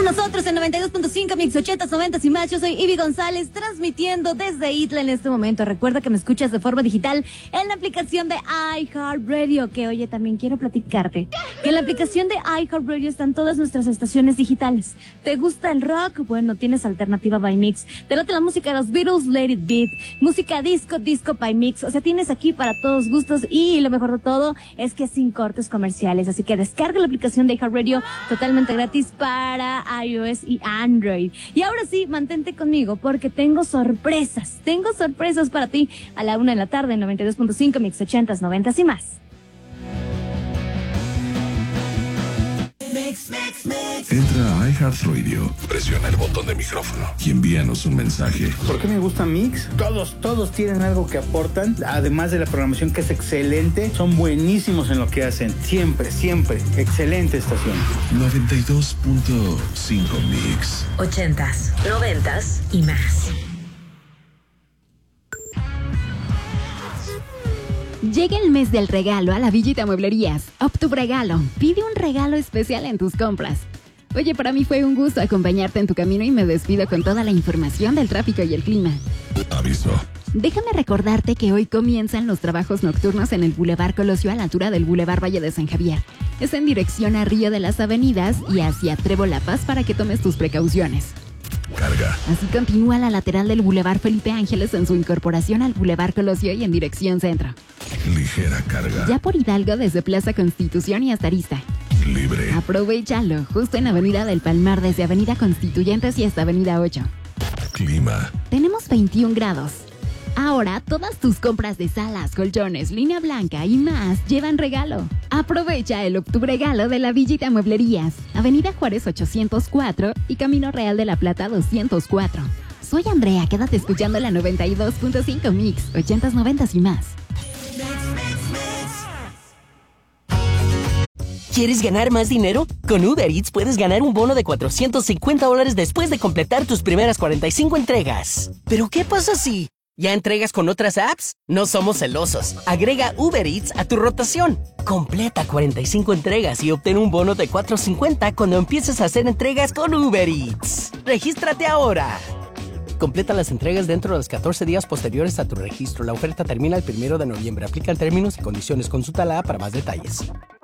nosotros en 92.5 Mix 80s, 90s y más. Yo soy Ivy González, transmitiendo desde Itla en este momento. Recuerda que me escuchas de forma digital en la aplicación de iHeartRadio, que oye, también quiero platicarte que en la aplicación de iHeartRadio están todas nuestras estaciones digitales. ¿Te gusta el rock? Bueno, tienes Alternativa by Mix. Te late la música de los Beatles, Let It Beat, música disco by Mix. O sea, tienes aquí para todos gustos, y lo mejor de todo es que sin cortes comerciales. Así que descarga la aplicación de iHeartRadio totalmente gratis para iOS y Android. Y ahora sí, mantente conmigo porque tengo sorpresas para ti a la 1 de la tarde en 92.5 Mix 80s, 90s y más. Entra a iHeartRadio, presiona el botón de micrófono y envíanos un mensaje. ¿Por qué me gusta Mix? Todos tienen algo que aportan, además de la programación que es excelente, son buenísimos en lo que hacen, siempre, excelente estación. 92.5 Mix 80s, 90s y más. Llega el mes del regalo a la Villita Mueblerías. OpTuRegalo. Pide un regalo especial en tus compras. Oye, para mí fue un gusto acompañarte en tu camino y me despido con toda la información del tráfico y el clima. Aviso. Déjame recordarte que hoy comienzan los trabajos nocturnos en el Boulevard Colosio a la altura del Boulevard Valle de San Javier. Es en dirección a Río de las Avenidas y hacia Trébol La Paz para que tomes tus precauciones. Carga. Así continúa la lateral del Boulevard Felipe Ángeles en su incorporación al Boulevard Colosio y en dirección centro. Ligera carga. Ya por Hidalgo desde Plaza Constitución y hasta Arista. Libre. Aprovechalo, justo en Avenida del Palmar desde Avenida Constituyentes y hasta Avenida 8. Clima. Tenemos 21 grados. Ahora todas tus compras de salas, colchones, línea blanca y más llevan regalo. Aprovecha el OpTuRegalo de la Villita Mueblerías, Avenida Juárez 804 y Camino Real de la Plata 204. Soy Andrea, quédate escuchando la 92.5 Mix, 80s, 90s y más. ¿Quieres ganar más dinero? Con Uber Eats puedes ganar un bono de $450 después de completar tus primeras 45 entregas. ¿Pero qué pasa si ya entregas con otras apps? No somos celosos. Agrega Uber Eats a tu rotación. Completa 45 entregas y obtén un bono de $450 cuando empieces a hacer entregas con Uber Eats. ¡Regístrate ahora! Completa las entregas dentro de los 14 días posteriores a tu registro. La oferta termina el 1 de noviembre. Aplican términos y condiciones. Consulta la app para más detalles.